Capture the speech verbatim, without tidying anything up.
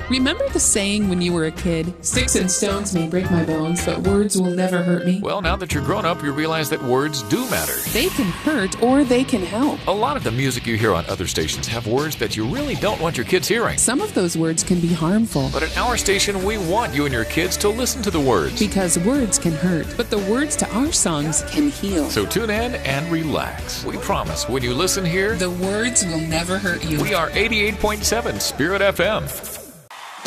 Remember the saying when you were a kid, "Sticks and stones may break my bones, but words will never hurt me"? Well, now that you're grown up, you realize that words do matter. They can hurt or they can help. A lot of the music you hear on other stations have words that you really don't want your kids hearing. Some of those words can be harmful. But at our station, we want you and your kids to listen to the words. Because words can hurt, but the words to our songs can heal. So tune in and relax. We promise when you listen here, the words will never hurt you. We are eighty-eight point seven Spirit F M.